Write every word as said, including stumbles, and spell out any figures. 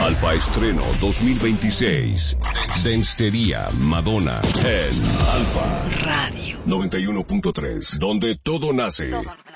Alfa Estreno dos mil veintiséis. Densitería Madonna en Alfa Radio noventa y uno punto tres, donde todo nace. Todo.